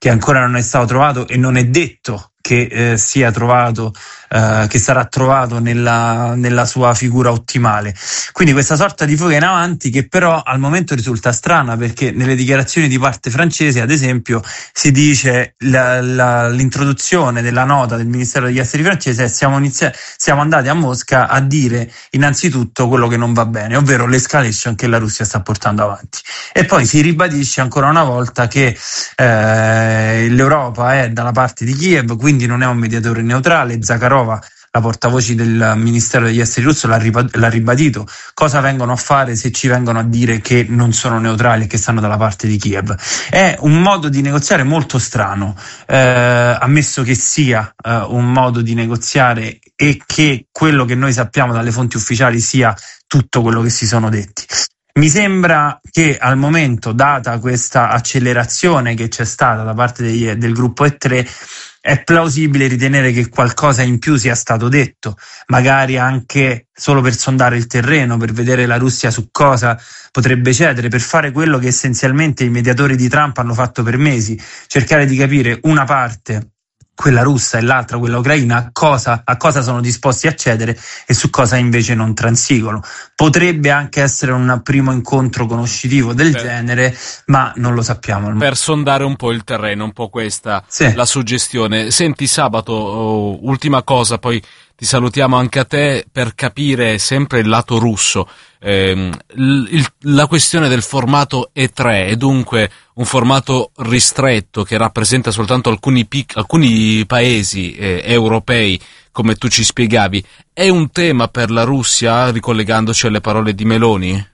che ancora non è stato trovato e non è detto che sia trovato, che sarà trovato nella sua figura ottimale. Quindi questa sorta di fuga in avanti che però al momento risulta strana, perché nelle dichiarazioni di parte francese, ad esempio, si dice l'introduzione della nota del Ministero degli Esteri francese: siamo andati a Mosca a dire innanzitutto quello che non va bene, ovvero l'escalation che la Russia sta portando avanti. E poi si ribadisce ancora una volta che l'Europa è dalla parte di Kiev, quindi non è un mediatore neutrale. Zakharova, la portavoce del Ministero degli Esteri russo, l'ha ribadito. Cosa vengono a fare se ci vengono a dire che non sono neutrali e che stanno dalla parte di Kiev? È un modo di negoziare molto strano, ammesso che sia un modo di negoziare e che quello che noi sappiamo dalle fonti ufficiali sia tutto quello che si sono detti. Mi sembra che al momento, data questa accelerazione che c'è stata da parte del gruppo E3, è plausibile ritenere che qualcosa in più sia stato detto, magari anche solo per sondare il terreno, per vedere la Russia su cosa potrebbe cedere, per fare quello che essenzialmente i mediatori di Trump hanno fatto per mesi: cercare di capire una parte, quella russa, e l'altra, quella ucraina, a cosa sono disposti a cedere e su cosa invece non transigono. Potrebbe anche essere un primo incontro conoscitivo del genere, ma non lo sappiamo. Per sondare un po' il terreno, un po' questa la suggestione. Senti Sabato, ultima cosa, poi ti salutiamo anche a te, per capire sempre il lato russo. La questione del formato E3 è dunque un formato ristretto che rappresenta soltanto alcuni paesi europei, come tu ci spiegavi. È un tema per la Russia, ricollegandoci alle parole di Meloni?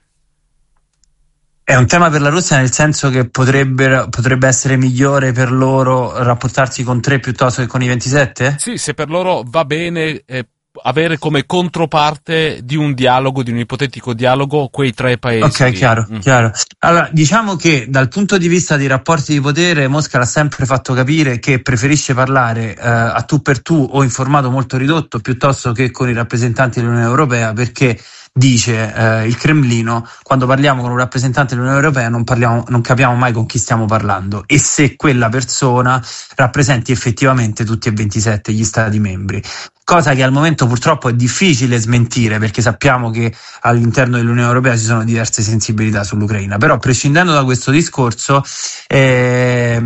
È un tema per la Russia nel senso che potrebbe essere migliore per loro rapportarsi con 3 piuttosto che con i 27? Sì, se per loro va bene avere come controparte di un dialogo, di un ipotetico dialogo, quei 3 paesi. Ok, chiaro. Allora, diciamo che dal punto di vista dei rapporti di potere, Mosca l'ha sempre fatto capire che preferisce parlare a tu per tu o in formato molto ridotto piuttosto che con i rappresentanti dell'Unione Europea, perché dice il Cremlino: quando parliamo con un rappresentante dell'Unione Europea non capiamo mai con chi stiamo parlando e se quella persona rappresenti effettivamente tutti e 27 gli stati membri. Cosa che al momento purtroppo è difficile smentire, perché sappiamo che all'interno dell'Unione Europea ci sono diverse sensibilità sull'Ucraina. Però, prescindendo da questo discorso, per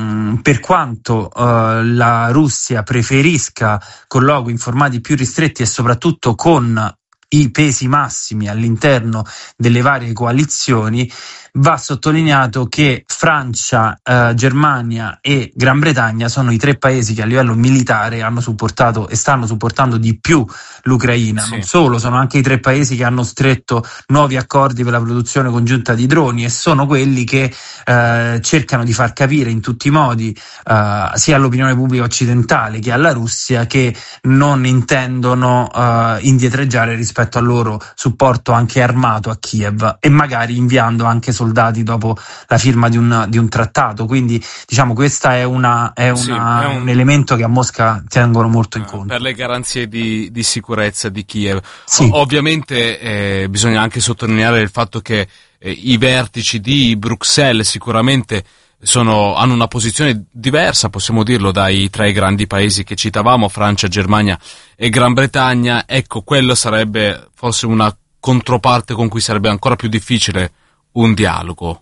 quanto la Russia preferisca colloqui in formati più ristretti e soprattutto con i pesi massimi all'interno delle varie coalizioni, va sottolineato che Francia, Germania e Gran Bretagna sono i 3 paesi che a livello militare hanno supportato e stanno supportando di più l'Ucraina. Non solo, sono anche i 3 paesi che hanno stretto nuovi accordi per la produzione congiunta di droni e sono quelli che cercano di far capire in tutti i modi sia all'opinione pubblica occidentale che alla Russia che non intendono indietreggiare rispetto al loro supporto anche armato a Kiev, e magari inviando anche soldati dopo la firma di un trattato. Quindi diciamo questo è un elemento che a Mosca tengono molto in conto. Per le garanzie di sicurezza di Kiev. Ovviamente bisogna anche sottolineare il fatto che i vertici di Bruxelles sicuramente hanno una posizione diversa, possiamo dirlo, dai 3 grandi paesi che citavamo, Francia, Germania e Gran Bretagna. Ecco, quello sarebbe forse una controparte con cui sarebbe ancora più difficile un dialogo.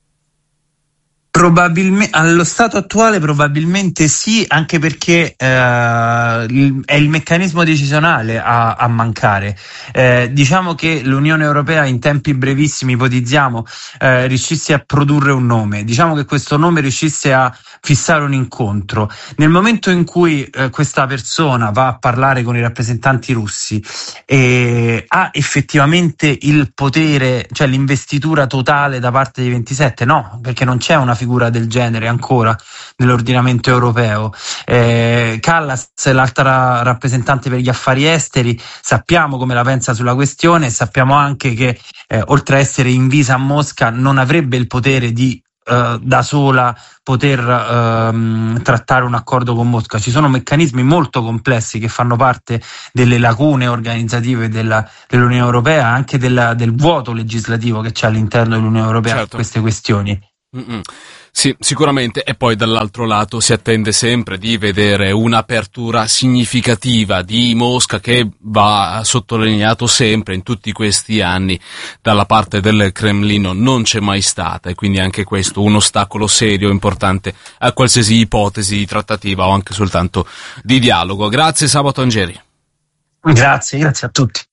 Probabilmente, allo stato attuale probabilmente sì, anche perché è il meccanismo decisionale a mancare. Diciamo che l'Unione Europea in tempi brevissimi, ipotizziamo, riuscisse a produrre un nome, diciamo che questo nome riuscisse a fissare un incontro. Nel momento in cui questa persona va a parlare con i rappresentanti russi e ha effettivamente il potere, cioè l'investitura totale da parte dei 27? No, perché non c'è una figura del genere ancora nell'ordinamento europeo. Kallas, l'altra rappresentante per gli affari esteri, sappiamo come la pensa sulla questione, e sappiamo anche che oltre a essere invisa a Mosca non avrebbe il potere di da sola poter trattare un accordo con Mosca. Ci sono meccanismi molto complessi che fanno parte delle lacune organizzative dell'Unione Europea, anche del vuoto legislativo che c'è all'interno dell'Unione Europea su queste questioni. Sì, sicuramente, e poi dall'altro lato si attende sempre di vedere un'apertura significativa di Mosca, che va sottolineato sempre in tutti questi anni dalla parte del Cremlino non c'è mai stata, e quindi anche questo un ostacolo serio, importante a qualsiasi ipotesi di trattativa o anche soltanto di dialogo. Grazie Sabato Angeri. Grazie a tutti.